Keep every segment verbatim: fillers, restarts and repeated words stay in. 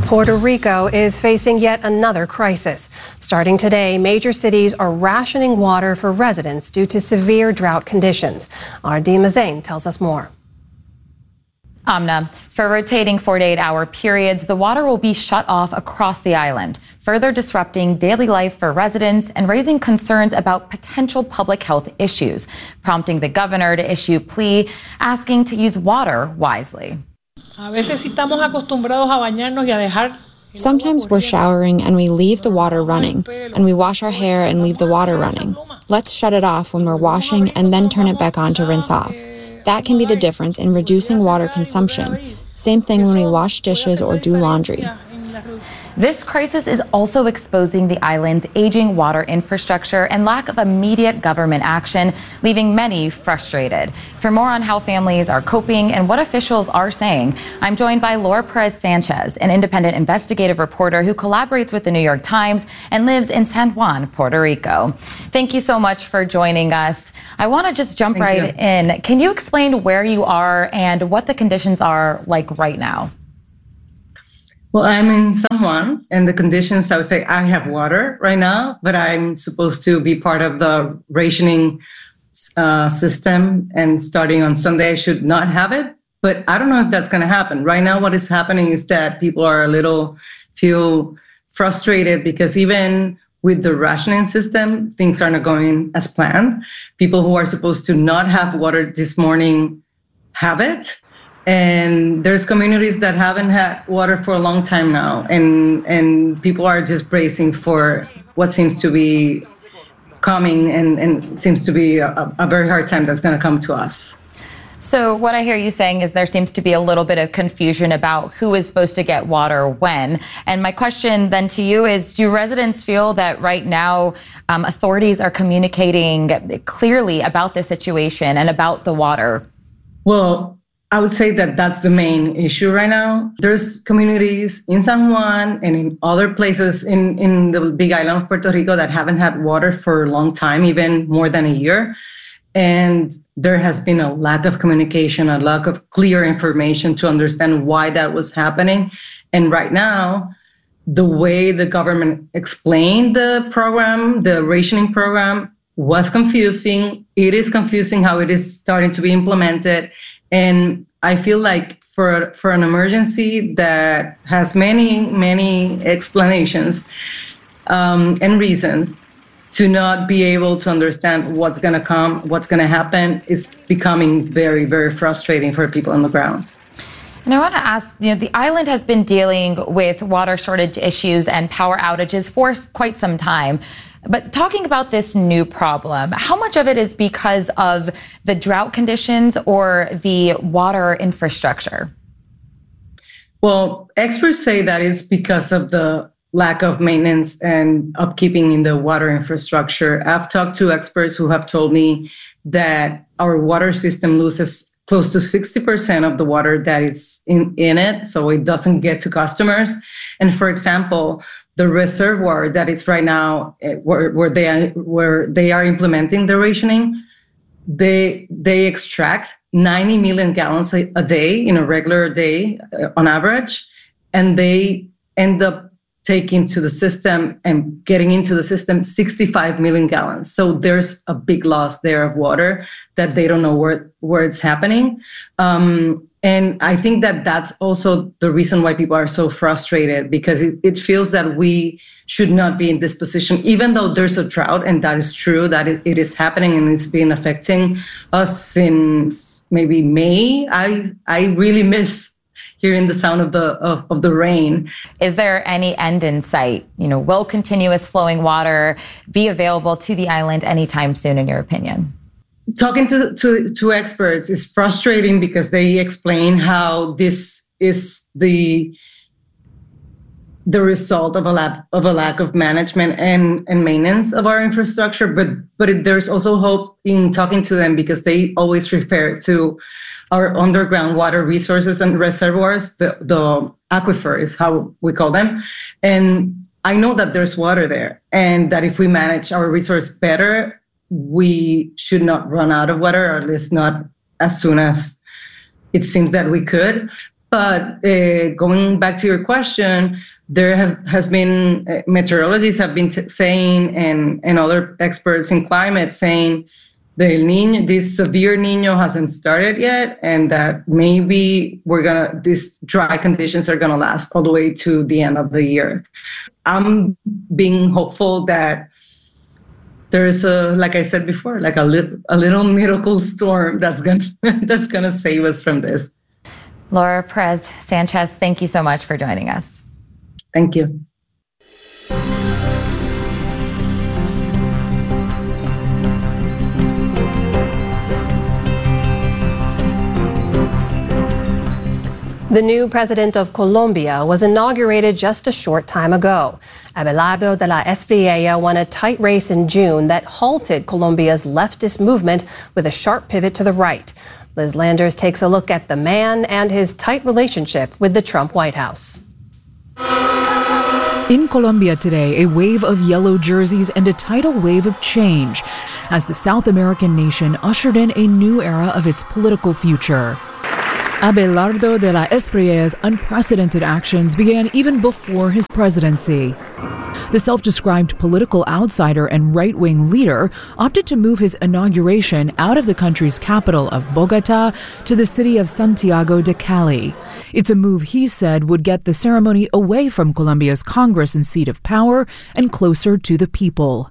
Puerto Rico is facing yet another crisis. Starting today, major cities are rationing water for residents due to severe drought conditions. Our Dima Zain tells us more. Amna, for rotating forty-eight hour periods, the water will be shut off across the island, further disrupting daily life for residents and raising concerns about potential public health issues, prompting the governor to issue a plea asking to use water wisely. Sometimes we're showering and we leave the water running, and we wash our hair and leave the water running. Let's shut it off when we're washing and then turn it back on to rinse off. That can be the difference in reducing water consumption. Same thing when we wash dishes or do laundry. This crisis is also exposing the island's aging water infrastructure and lack of immediate government action, leaving many frustrated. For more on how families are coping and what officials are saying, I'm joined by Laura Perez Sanchez, an independent investigative reporter who collaborates with the New York Times and lives in San Juan, Puerto Rico. Thank you so much for joining us. I want to just jump Thank right you. in. Can you explain where you are and what the conditions are like right now? Well, I'm in San Juan, and the conditions, I would say I have water right now, but I'm supposed to be part of the rationing uh, system, and starting on Sunday, I should not have it. But I don't know if that's going to happen. Right now, what is happening is that people are a little, feel frustrated because even with the rationing system, things are not going as planned. People who are supposed to not have water this morning have it. And there's communities that haven't had water for a long time now, and and people are just bracing for what seems to be coming, and, and seems to be a, a very hard time that's going to come to us. So what I hear you saying is there seems to be a little bit of confusion about who is supposed to get water when. And my question then to you is, do residents feel that right now um, authorities are communicating clearly about the situation and about the water? Well, I would say that that's the main issue right now. There's communities in San Juan and in other places in, in the Big Island of Puerto Rico that haven't had water for a long time, even more than a year. And there has been a lack of communication, a lack of clear information to understand why that was happening. And right now, the way the government explained the program, the rationing program, was confusing. It is confusing how it is starting to be implemented. And I feel like for for an emergency that has many, many explanations um, and reasons, to not be able to understand what's going to come, what's going to happen, is becoming very, very frustrating for people on the ground. And I want to ask, you know, the island has been dealing with water shortage issues and power outages for quite some time. But talking about this new problem, how much of it is because of the drought conditions or the water infrastructure? Well, experts say that it's because of the lack of maintenance and upkeeping in the water infrastructure. I've talked to experts who have told me that our water system loses close to sixty percent of the water that is in, in it, so it doesn't get to customers. And for example, the reservoir that is right now where, where they are, where they are implementing the rationing, they they extract ninety million gallons a, a day in a regular day uh, on average, and they end up taking to the system and getting into the system sixty-five million gallons. So there's a big loss there of water that they don't know where, where it's happening. Um, and I think that that's also the reason why people are so frustrated, because it, it feels that we should not be in this position, even though there's a drought, and that is true, that it, it is happening and it's been affecting us since maybe May. I I really miss hearing the sound of the of, of the rain. Is there any end in sight? You know, will continuous flowing water be available to the island anytime soon, in your opinion? Talking to, to, to experts is frustrating because they explain how this is the the result of a lack of a lack of management and, and maintenance of our infrastructure. But but it, there's also hope in talking to them, because they always refer to our underground water resources and reservoirs. The, the aquifer is how we call them. And I know that there's water there, and that if we manage our resource better, we should not run out of water, or at least not as soon as it seems that we could. But uh, going back to your question, there have, has been, uh, meteorologists have been t- saying, and, and other experts in climate saying, the El Niño, this severe Niño hasn't started yet, and that maybe we're gonna, these dry conditions are gonna last all the way to the end of the year. I'm being hopeful that there's a, like I said before, like a, li- a little miracle storm that's gonna that's gonna save us from this. Laura Perez Sanchez, thank you so much for joining us. Thank you. The new president of Colombia was inaugurated just a short time ago. Abelardo de la Espriella won a tight race in June that halted Colombia's leftist movement with a sharp pivot to the right. Liz Landers takes a look at the man and his tight relationship with the Trump White House. In Colombia today, a wave of yellow jerseys and a tidal wave of change as the South American nation ushered in a new era of its political future. Abelardo de la Espriella's unprecedented actions began even before his presidency. The self-described political outsider and right-wing leader opted to move his inauguration out of the country's capital of Bogota to the city of Santiago de Cali. It's a move he said would get the ceremony away from Colombia's Congress and seat of power and closer to the people.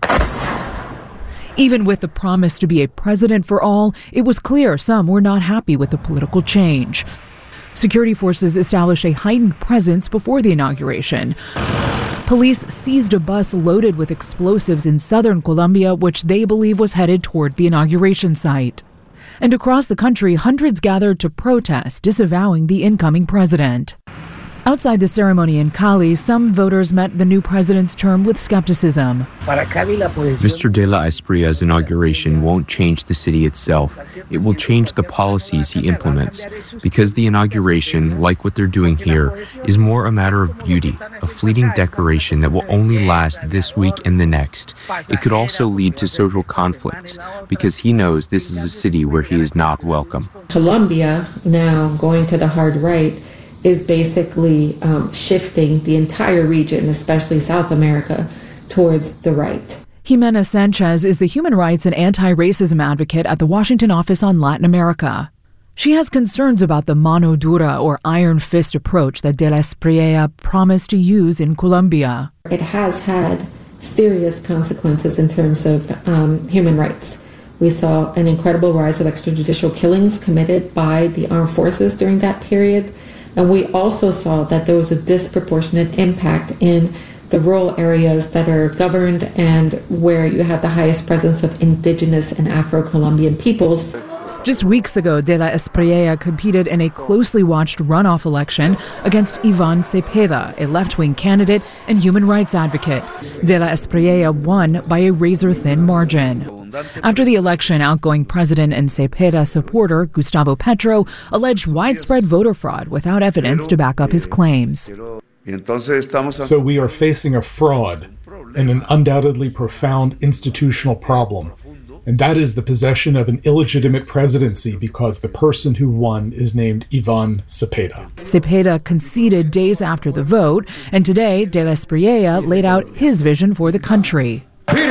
Even with the promise to be a president for all, it was clear some were not happy with the political change. Security forces established a heightened presence before the inauguration. Police seized a bus loaded with explosives in southern Colombia, which they believe was headed toward the inauguration site. And across the country, hundreds gathered to protest, disavowing the incoming president. Outside the ceremony in Cali, some voters met the new president's term with skepticism. Mister de la Esprilla's inauguration won't change the city itself. It will change the policies he implements, because the inauguration, like what they're doing here, is more a matter of beauty, a fleeting decoration that will only last this week and the next. It could also lead to social conflicts, because he knows this is a city where he is not welcome. Colombia, now going to the hard right, is basically um, shifting the entire region, especially South America, towards the right. Jimena Sanchez is the human rights and anti-racism advocate at the Washington office on Latin America. She has concerns about the mano dura or iron fist approach that de la Espriella promised to use in Colombia. It has had serious consequences in terms of um, human rights. We saw an incredible rise of extrajudicial killings committed by the armed forces during that period. And we also saw that there was a disproportionate impact in the rural areas that are governed and where you have the highest presence of indigenous and Afro-Colombian peoples. Just weeks ago, de la Espriella competed in a closely watched runoff election against Iván Cepeda, a left-wing candidate and human rights advocate. De la Espriella won by a razor-thin margin. After the election, outgoing president and Cepeda supporter Gustavo Petro alleged widespread voter fraud without evidence to back up his claims. So we are facing a fraud and an undoubtedly profound institutional problem. And that is the possession of an illegitimate presidency because the person who won is named Iván Cepeda. Cepeda conceded days after the vote, and today de la Espriella laid out his vision for the country.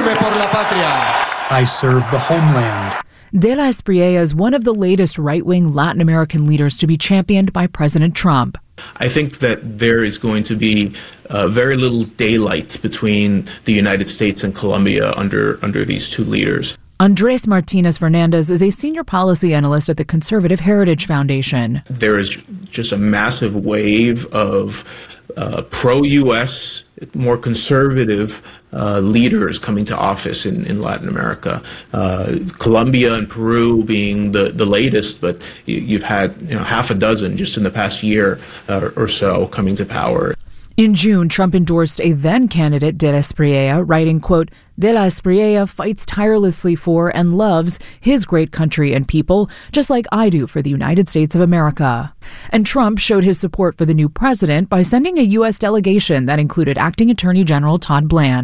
I serve the homeland. De la Espriella is one of the latest right-wing Latin American leaders to be championed by President Trump. I think that there is going to be uh, very little daylight between the United States and Colombia under, under these two leaders. Andres Martinez Fernandez is a senior policy analyst at the Conservative Heritage Foundation. There is just a massive wave of uh, pro-U S, more conservative uh, leaders coming to office in, in Latin America. Uh, Colombia and Peru being the, the latest, but you've had you know, half a dozen just in the past year uh, or so coming to power. In June, Trump endorsed a then-candidate de la Espriella, writing, quote, "De la Espriella fights tirelessly for and loves his great country and people, just like I do for the United States of America." And Trump showed his support for the new president by sending a U S delegation that included Acting Attorney General Todd Blanche.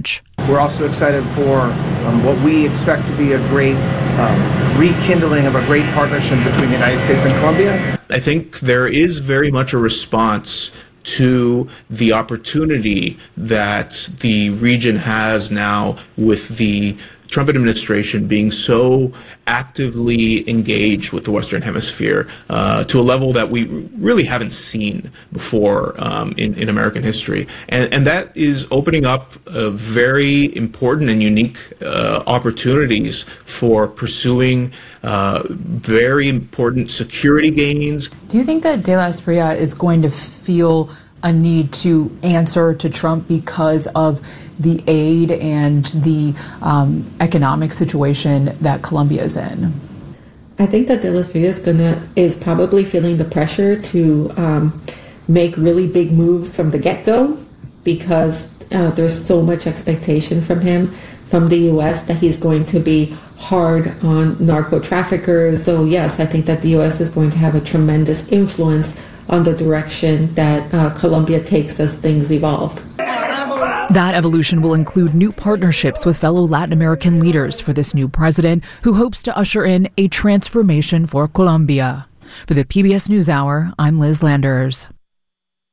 We're also excited for um, what we expect to be a great um, rekindling of a great partnership between the United States and Colombia. I think there is very much a response to the opportunity that the region has now with the Trump administration being so actively engaged with the Western Hemisphere uh, to a level that we really haven't seen before um, in, in American history. And, and that is opening up uh, very important and unique uh, opportunities for pursuing uh, very important security gains. Do you think that De La Espriella is going to feel a need to answer to Trump because of the aid and the um, economic situation that Colombia is in? I think that De La Espriella is gonna is probably feeling the pressure to um, make really big moves from the get-go because uh, there's so much expectation from him, from the U S, that he's going to be hard on narco traffickers. So yes, I think that the U S is going to have a tremendous influence on the direction that uh, Colombia takes as things evolve. That evolution will include new partnerships with fellow Latin American leaders for this new president, who hopes to usher in a transformation for Colombia. For the P B S NewsHour, I'm Liz Landers.